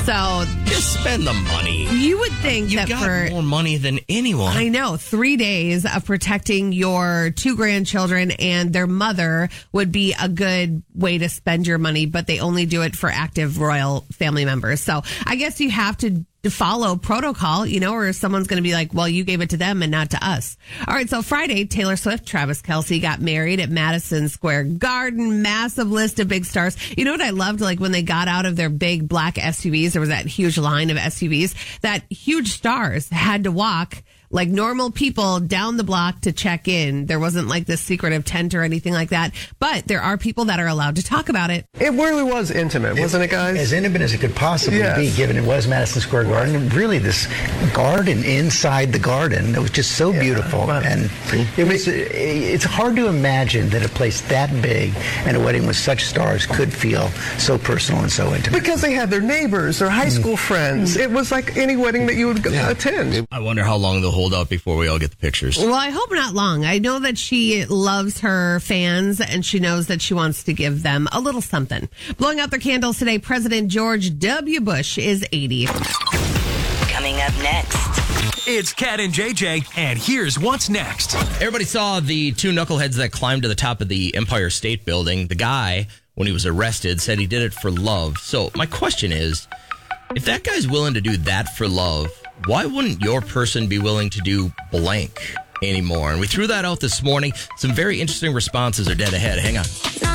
So just spend the money. you would think You that got for more money than anyone. I know 3 days of protecting your 2 grandchildren and their mother would be a good way to spend your money, but they only do it for active royal family members. So I guess you have to follow protocol, or someone's going to be like, well, you gave it to them and not to us. All right. So Friday, Taylor Swift, Travis Kelce got married at Madison Square Garden. Massive list of big stars. You know what I loved? Like when they got out of their big black SUVs, there was that huge line of SUVs that huge stars had to walk like normal people down the block to check in. There wasn't like this secretive tent or anything like that, but there are people that are allowed to talk about it. It really was intimate, wasn't it, guys? As intimate as it could possibly be, given it was Madison Square Garden. And really, this garden inside the garden, it was just so beautiful. And it's hard to imagine that a place that big and a wedding with such stars could feel so personal and so intimate. Because they had their neighbors, their high school friends. It was like any wedding that you would attend. I wonder how long they'll hold out before we all get the pictures. Well, I hope not long. I know that she loves her fans and she knows that she wants to give them a little something. Blowing out their candles today, President George W. Bush is 80. Coming up next. It's Cat and JJ, and here's what's next. Everybody saw the 2 knuckleheads that climbed to the top of the Empire State Building. The guy, when he was arrested, said he did it for love. So my question is, if that guy's willing to do that for love, why wouldn't your person be willing to do blank anymore? And we threw that out this morning. Some very interesting responses are dead ahead. Hang on.